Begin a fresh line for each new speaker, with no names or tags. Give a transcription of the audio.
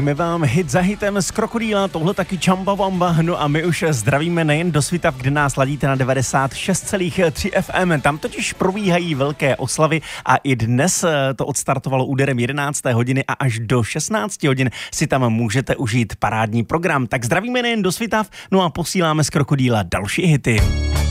Hrajeme vám hit za hitem z Krokodýla, tohle taky Chamba Wamba, no a my už zdravíme nejen do Svitav, kde nás ladíte na 96,3 FM, tam totiž probíhají velké oslavy a i dnes to odstartovalo úderem 11. hodiny a až do 16 hodin si tam můžete užít parádní program. Tak zdravíme nejen do Svitav, no a posíláme z Krokodýla další hity.